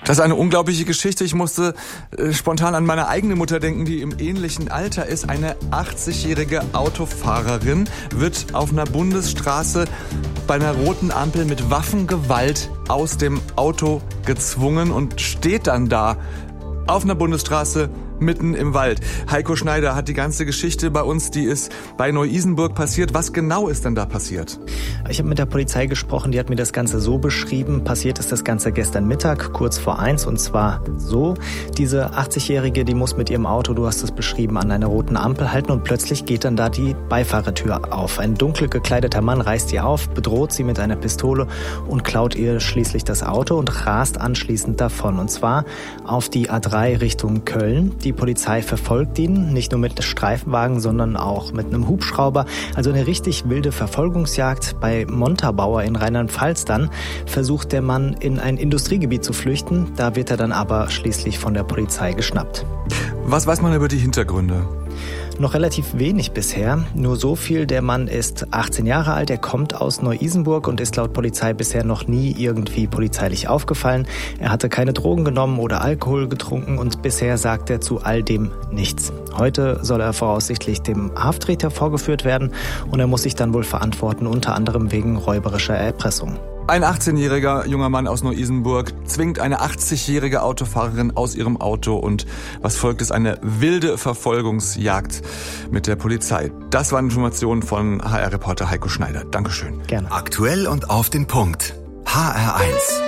Das ist eine unglaubliche Geschichte. Ich musste spontan an meine eigene Mutter denken, die im ähnlichen Alter ist. Eine 80-jährige Autofahrerin wird auf einer Bundesstraße bei einer roten Ampel mit Waffengewalt aus dem Auto gezwungen und steht dann da auf einer Bundesstraße mitten im Wald. Heiko Schneider hat die ganze Geschichte bei uns, die ist bei Neu-Isenburg passiert. Was genau ist denn da passiert? Ich habe mit der Polizei gesprochen, die hat mir das Ganze so beschrieben. Passiert ist das Ganze gestern Mittag, kurz vor 1, und zwar so. Diese 80-Jährige, die muss mit ihrem Auto, du hast es beschrieben, an einer roten Ampel halten und plötzlich geht dann da die Beifahrertür auf. Ein dunkel gekleideter Mann reißt ihr auf, bedroht sie mit einer Pistole und klaut ihr schließlich das Auto und rast anschließend davon. Und zwar auf die A3 Richtung Köln. Die Polizei verfolgt ihn, nicht nur mit Streifenwagen, sondern auch mit einem Hubschrauber. Also eine richtig wilde Verfolgungsjagd. Bei Montabaur in Rheinland-Pfalz dann versucht der Mann in ein Industriegebiet zu flüchten. Da wird er dann aber schließlich von der Polizei geschnappt. Was weiß man über die Hintergründe? Noch relativ wenig bisher. Nur so viel, der Mann ist 18 Jahre alt, er kommt aus Neu-Isenburg und ist laut Polizei bisher noch nie irgendwie polizeilich aufgefallen. Er hatte keine Drogen genommen oder Alkohol getrunken und bisher sagt er zu all dem nichts. Heute soll er voraussichtlich dem Haftrichter vorgeführt werden und er muss sich dann wohl verantworten, unter anderem wegen räuberischer Erpressung. Ein 18-jähriger junger Mann aus Neu-Isenburg zwingt eine 80-jährige Autofahrerin aus ihrem Auto und was folgt, ist eine wilde Verfolgungsjagd mit der Polizei. Das waren Informationen von HR-Reporter Heiko Schneider. Dankeschön. Gerne. Aktuell und auf den Punkt. HR1.